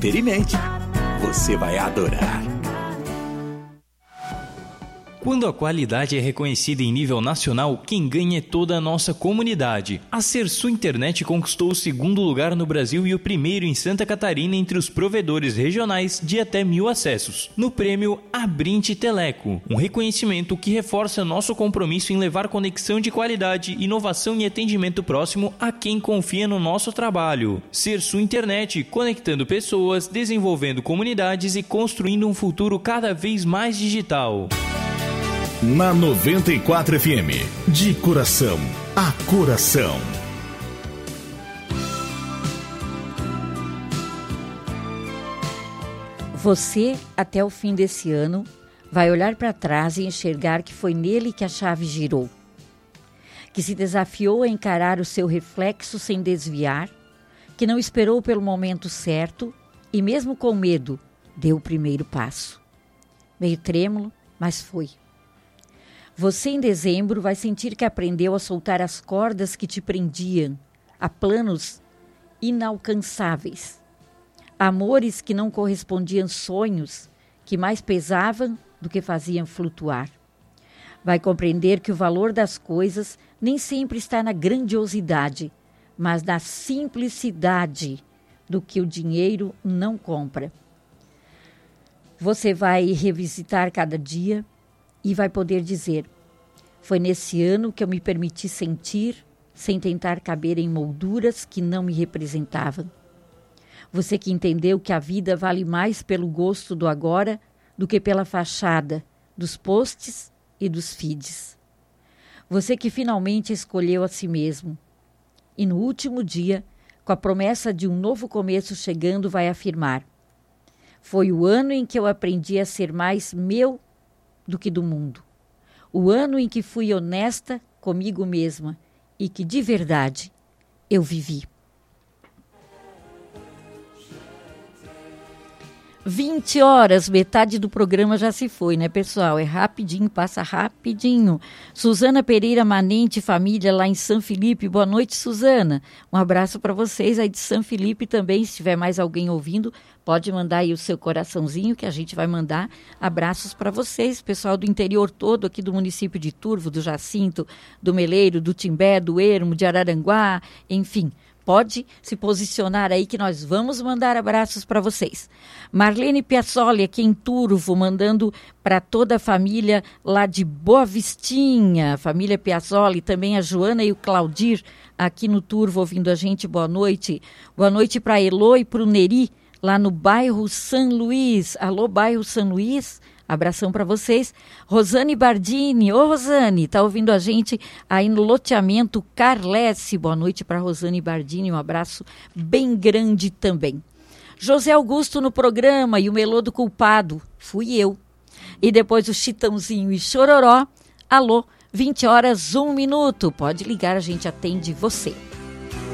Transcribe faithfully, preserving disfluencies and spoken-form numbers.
Experimente. Você vai adorar. Quando a qualidade é reconhecida em nível nacional, quem ganha é toda a nossa comunidade. A Sersu Internet conquistou o segundo lugar no Brasil e o primeiro em Santa Catarina entre os provedores regionais de até mil acessos, no prêmio Abrinte Teleco, um reconhecimento que reforça nosso compromisso em levar conexão de qualidade, inovação e atendimento próximo a quem confia no nosso trabalho. Sersu Internet, conectando pessoas, desenvolvendo comunidades e construindo um futuro cada vez mais digital. Na noventa e quatro F M, de coração a coração. Você, até o fim desse ano, vai olhar para trás e enxergar que foi nele que a chave girou. Que se desafiou a encarar o seu reflexo sem desviar, que não esperou pelo momento certo e mesmo com medo, deu o primeiro passo. Meio trêmulo, mas foi. Você, em dezembro, vai sentir que aprendeu a soltar as cordas que te prendiam a planos inalcançáveis. Amores que não correspondiam sonhos que mais pesavam do que faziam flutuar. Vai compreender que o valor das coisas nem sempre está na grandiosidade, mas na simplicidade do que o dinheiro não compra. Você vai revisitar cada dia e vai poder dizer: foi nesse ano que eu me permiti sentir, sem tentar caber em molduras que não me representavam. Você que entendeu que a vida vale mais pelo gosto do agora do que pela fachada dos posts e dos feeds. Você que finalmente escolheu a si mesmo. E no último dia, com a promessa de um novo começo chegando, vai afirmar: foi o ano em que eu aprendi a ser mais meu do que do mundo. O ano em que fui honesta comigo mesma e que de verdade eu vivi. vinte horas, metade do programa já se foi, né, pessoal? É rapidinho, passa rapidinho. Suzana Pereira Manente, família lá em São Felipe. Boa noite, Suzana. Um abraço para vocês aí de São Felipe também. Se tiver mais alguém ouvindo, pode mandar aí o seu coraçãozinho que a gente vai mandar. Abraços para vocês, pessoal do interior todo aqui do município de Turvo, do Jacinto, do Meleiro, do Timbé, do Ermo, de Araranguá, enfim. Pode se posicionar aí que nós vamos mandar abraços para vocês. Marlene Piazzoli aqui em Turvo, mandando para toda a família lá de Boa Vistinha. Família Piazzoli, também a Joana e o Claudir aqui no Turvo ouvindo a gente. Boa noite. Boa noite para a Elô e para o Neri, lá no bairro São Luís. Alô, bairro São Luís. Abração para vocês. Rosane Bardini. Ô, Rosane, tá ouvindo a gente aí no loteamento Carlesse. Boa noite para Rosane Bardini. Um abraço bem grande também. José Augusto no programa e o Melô do Culpado. Fui eu. E depois o Chitãozinho e Chororó. Alô, vinte horas, um minuto. Pode ligar, a gente atende você.